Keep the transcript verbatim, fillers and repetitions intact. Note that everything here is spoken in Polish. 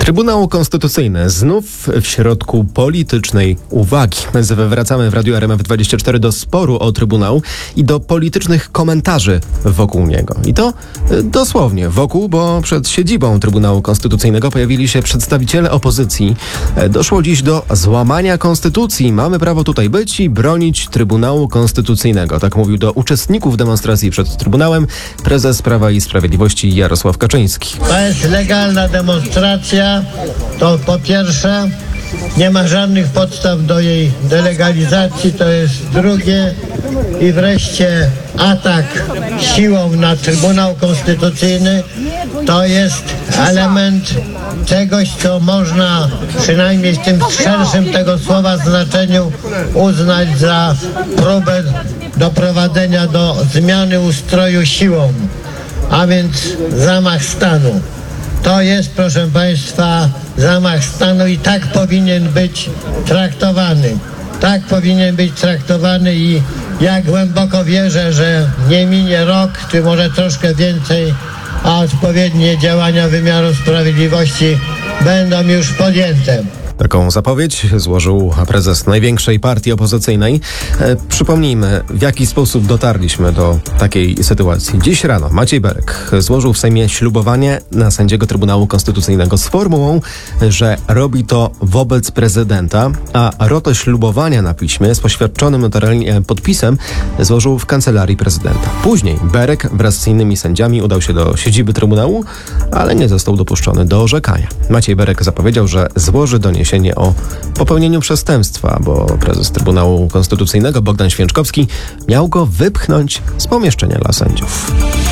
Trybunał Konstytucyjny znów w środku politycznej uwagi. Wracamy w Radiu R M F dwadzieścia cztery do sporu o Trybunał i do politycznych komentarzy wokół niego. I to dosłownie wokół, bo przed siedzibą Trybunału Konstytucyjnego pojawili się przedstawiciele opozycji. Doszło dziś do złamania konstytucji. Mamy prawo tutaj być i bronić Trybunału Konstytucyjnego. Tak mówił do uczestników demonstracji przed Trybunałem prezes Prawa i Sprawiedliwości Jarosław Kaczyński. To jest legalna demonstracja. To po pierwsze, nie ma żadnych podstaw do jej delegalizacji, to jest drugie. I wreszcie atak siłą na Trybunał Konstytucyjny to jest element czegoś, co można przynajmniej w tym szerszym tego słowa znaczeniu uznać za próbę doprowadzenia do zmiany ustroju siłą, a więc zamach stanu. To jest, proszę Państwa, zamach stanu i tak powinien być traktowany. Tak powinien być traktowany i ja głęboko wierzę, że nie minie rok, czy może troszkę więcej, a odpowiednie działania wymiaru sprawiedliwości będą już podjęte. Taką zapowiedź złożył prezes największej partii opozycyjnej. E, przypomnijmy, w jaki sposób dotarliśmy do takiej sytuacji. Dziś rano Maciej Berek złożył w Sejmie ślubowanie na sędziego Trybunału Konstytucyjnego z formułą, że robi to wobec prezydenta, a rotę ślubowania na piśmie z poświadczonym notarialnie podpisem złożył w kancelarii prezydenta. Później Berek wraz z innymi sędziami udał się do siedziby Trybunału, ale nie został dopuszczony do orzekania. Maciej Berek zapowiedział, że złoży doniesienie o popełnieniu przestępstwa, bo prezes Trybunału Konstytucyjnego Bogdan Święczkowski miał go wypchnąć z pomieszczenia dla sędziów.